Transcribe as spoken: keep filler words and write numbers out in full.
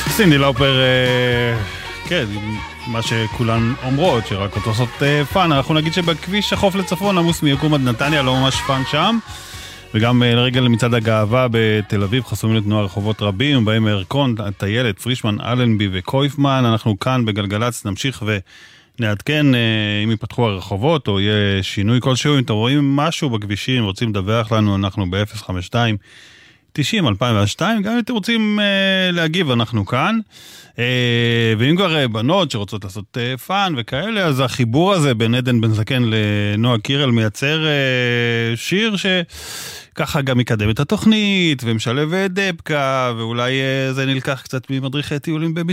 סינדי לאופר, כן, מה שכולן אומרות, שרק אותו לעשות פאן. אנחנו נגיד שבכביש החוף לצפון, עמוס מיקום עד נתניה, לא ממש פאן שם. וגם לרגע למצעד הגאווה בתל אביב, חסומים לתנועה רחובות רבים, בהם ירקון, טיילת, פרישמן, אלנבי וקויפמן. אנחנו כאן בגלגלץ נמשיך ונעדכן אם ייפתחו הרחובות, או יהיה שינוי כלשהו. אם אתם רואים משהו בכבישים, רוצים לדווח לנו, אנחנו ב-אפס חמש שתיים תשעים אלפיים ושתיים, גם אם אתם רוצים אה, להגיב, אנחנו כאן. אה, ואם כבר אה, בנות שרוצות לעשות אה, פאן וכאלה, אז החיבור הזה בין עדן בן זקן לנועה קירל מייצר אה, שיר שככה גם יקדם את התוכנית, ומשלב דבקה, ואולי אה, זה נלקח קצת ממדריכי טיולים בביטוח.